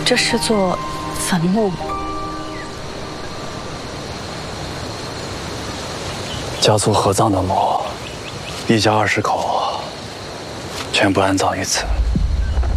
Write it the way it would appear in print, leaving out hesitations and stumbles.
这是座坟墓。 家族合葬的墓，一家20口，全部安葬于此。